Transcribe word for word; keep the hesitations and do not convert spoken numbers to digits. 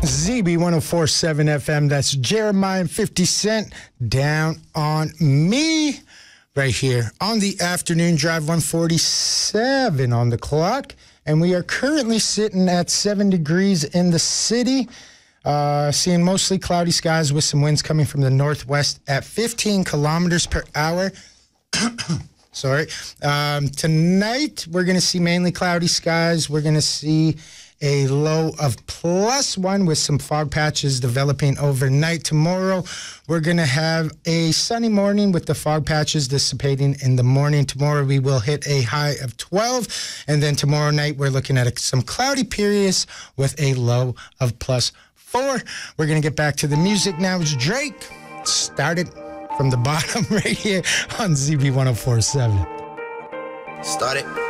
Z B one oh four point seven F M. That's Jeremiah and fifty Cent, Down on Me, right here on the afternoon drive, one forty-seven on the clock. And we are currently sitting at seven degrees in the city. Uh, seeing mostly cloudy skies with some winds coming from the northwest at fifteen kilometers per hour. Sorry. Um, tonight, we're going to see mainly cloudy skies. We're going to see a low of plus one with some fog patches developing overnight. Tomorrow, we're going to have a sunny morning with the fog patches dissipating in the morning. Tomorrow, we will hit a high of twelve. And then tomorrow night, we're looking at a, some cloudy periods with a low of plus four. We're going to get back to the music now. It's Drake. Started from the bottom right here on Z B one oh four point seven. Started.